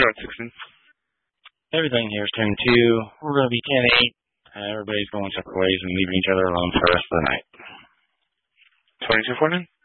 Start 16. Everything here is turned 2. We're going to be 10-8. Everybody's going separate ways and leaving each other alone for the rest of the night. 2249?